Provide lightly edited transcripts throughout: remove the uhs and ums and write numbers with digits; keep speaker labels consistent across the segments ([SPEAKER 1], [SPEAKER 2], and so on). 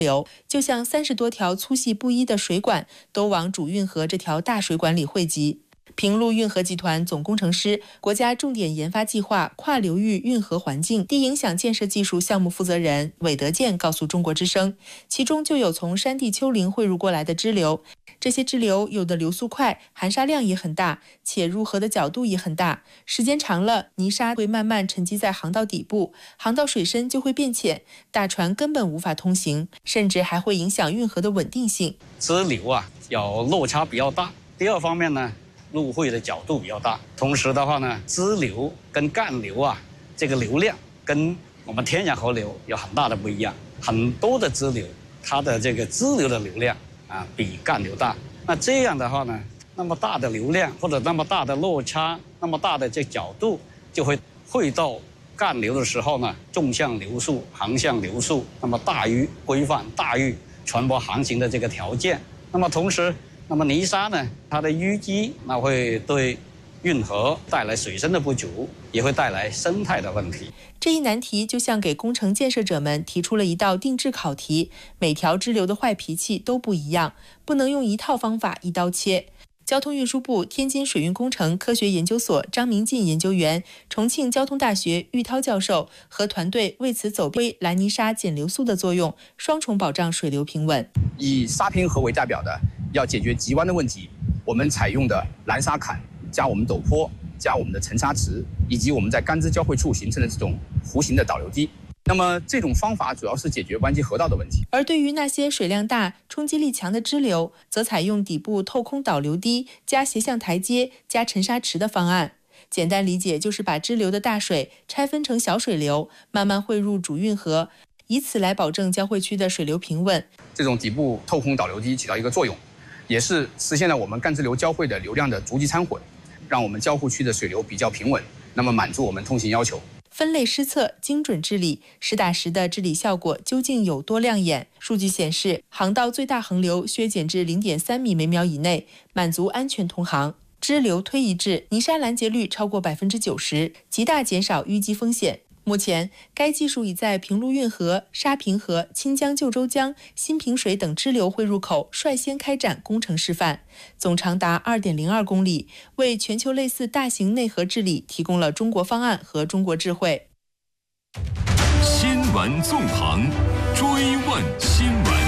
[SPEAKER 1] 流，就像30多条粗细不一的水管都往主运河这条大水管里汇集。平陆运河集团总工程师、国家重点研发计划跨流域运河环境低影响建设技术项目负责人韦德建告诉中国之声，其中就有从山地丘陵汇入过来的支流，这些支流有的流速快，含沙量也很大，且入河的角度也很大，时间长了，泥沙会慢慢沉积在航道底部，航道水深就会变浅，大船根本无法通行，甚至还会影响运河的稳定性。
[SPEAKER 2] 支流有落差比较大，第二方面呢，入汇的角度比较大，同时的话呢，支流跟干流这个流量跟我们天然河流有很大的不一样。很多的支流，它的这个支流的流量比干流大。那这样的话呢，那么大的流量或者那么大的落差，那么大的这角度，就会汇到干流的时候呢，纵向流速、航向流速，那么大于规范，大于船舶航行的这个条件。那么同时，那么泥沙呢，它的淤积，那会对运河带来水深的不足，也会带来生态的问题。
[SPEAKER 1] 这一难题就像给工程建设者们提出了一道定制考题，每条支流的坏脾气都不一样，不能用一套方法一刀切。交通运输部天津水运工程科学研究所张明进研究员、重庆交通大学玉涛教授和团队为此走遍蓝泥沙减流速的作用，双重保障水流平稳。
[SPEAKER 3] 以沙坪河为代表的要解决急弯的问题，我们采用的拦沙坎加我们陡坡加我们的沉沙池，以及我们在干支交汇处形成的这种弧形的导流堤。那么这种方法主要是解决弯机河道的问题。
[SPEAKER 1] 而对于那些水量大、冲击力强的支流，则采用底部透空导流堤加斜向台阶加沉沙池的方案。简单理解就是把支流的大水拆分成小水流，慢慢汇入主运河，以此来保证交汇区的水流平稳。
[SPEAKER 3] 这种底部透空导流堤起到一个作用，也是实现了我们干支流交汇的流量的逐级掺混，让我们交互区的水流比较平稳，那么满足我们通行要求。
[SPEAKER 1] 分类施测、精准治理，实打实的治理效果究竟有多亮眼？数据显示，航道最大横流削减至0.3米每秒以内，满足安全通航；支流推移至泥沙拦截率超过90%，极大减少淤积风险。目前，该技术已在平陆运河、沙坪河、清江旧州江、新平水等支流汇入口率先开展工程示范，总长达2.02公里，为全球类似大型内河治理提供了中国方案和中国智慧。
[SPEAKER 4] 新闻纵横，追问新闻。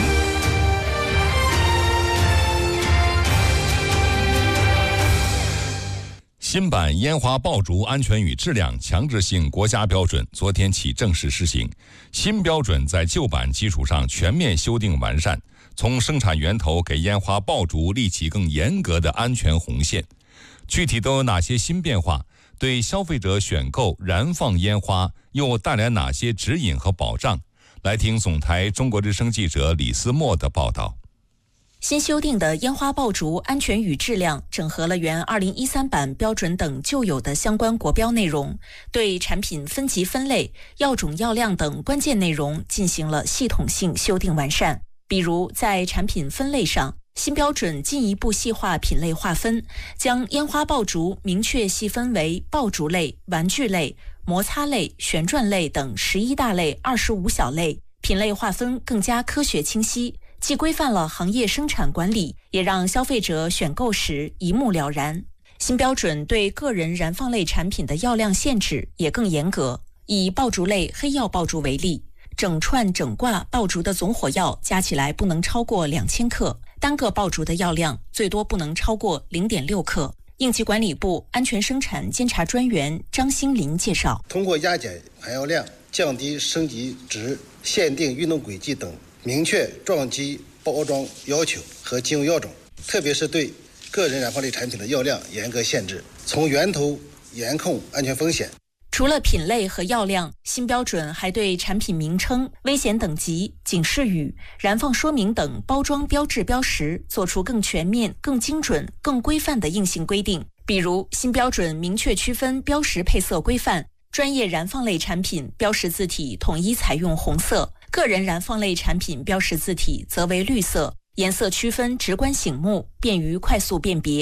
[SPEAKER 4] 新版烟花爆竹安全与质量强制性国家标准昨天起正式施行。新标准在旧版基础上全面修订完善，从生产源头给烟花爆竹立起更严格的安全红线。具体都有哪些新变化？对消费者选购、燃放烟花又带来哪些指引和保障？来听总台中国之声记者李思墨的报道。
[SPEAKER 5] 新修订的烟花爆竹安全与质量整合了原2013版标准等旧有的相关国标内容，对产品分级分类、药种药量等关键内容进行了系统性修订完善。比如在产品分类上，新标准进一步细化品类划分，将烟花爆竹明确细分为爆竹类、玩具类、摩擦类、旋转类等11大类、25小类，品类划分更加科学清晰，既规范了行业生产管理，也让消费者选购时一目了然。新标准对个人燃放类产品的药量限制也更严格。以爆竹类黑药爆竹为例，整串整挂爆竹的总火药加起来不能超过2000克，单个爆竹的药量最多不能超过0.6克。应急管理部安全生产监察专员张兴林介绍，
[SPEAKER 6] 通过压减含药量、降低升级值、限定运动轨迹等，明确撞击包装要求和经用药种，特别是对个人燃放类产品的药量严格限制，从源头严控安全风险。
[SPEAKER 5] 除了品类和药量，新标准还对产品名称、危险等级、警示语、燃放说明等包装标志标识做出更全面、更精准、更规范的硬性规定。比如，新标准明确区分标识配色规范，专业燃放类产品标识字体统一采用红色，个人燃放类产品标识字体则为绿色，颜色区分直观醒目，便于快速辨别。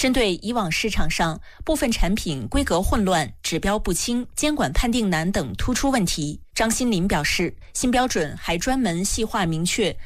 [SPEAKER 5] 针对以往市场上部分产品规格混乱、指标不清、监管判定难等突出问题，张新林表示，新标准还专门细化明确